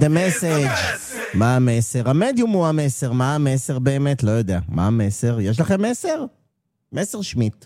The message. מה המסר? המדיום הוא המסר. מה המסר באמת? לא יודע. מה המסר? יש לכם מסר? מסר שמיט.